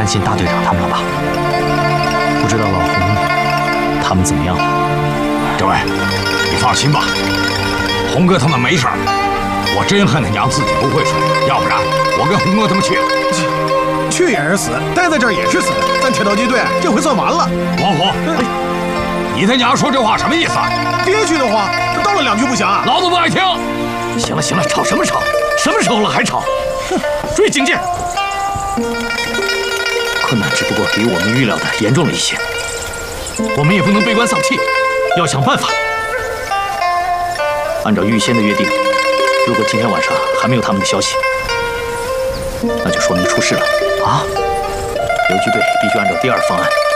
担心大队长他们了吧？不知道老洪他们怎么样了？ 这位，你放心吧，洪哥他们没事儿。我真恨他娘自己不会水，要不然我跟洪哥他们去了。 去也是死，待在这儿也是死。咱铁道机队这回算完了。 王洪，你他娘说这话什么意思？ 憋屈的话，叨了2句不行啊？ 老子不爱听。 行了行了，吵什么吵？什么时候了还吵？哼！注意警戒。困难只不过比我们预料的严重了一些，我们也不能悲观丧气，要想办法。按照预先的约定，如果今天晚上还没有他们的消息，那就说明出事了啊！游击队必须按照第2方案